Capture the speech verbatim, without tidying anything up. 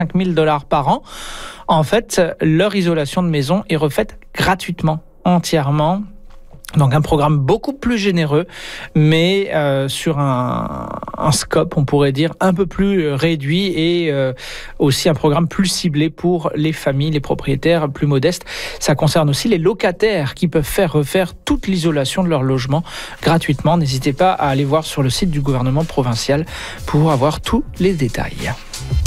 cinq mille dollars par an. En fait, leur isolation de maison est refaite gratuitement, entièrement. Donc un programme beaucoup plus généreux, mais euh, sur un, un scope, on pourrait dire, un peu plus réduit et euh, aussi un programme plus ciblé pour les familles, les propriétaires plus modestes. Ça concerne aussi les locataires qui peuvent faire refaire toute l'isolation de leur logement gratuitement. N'hésitez pas à aller voir sur le site du gouvernement provincial pour avoir tous les détails.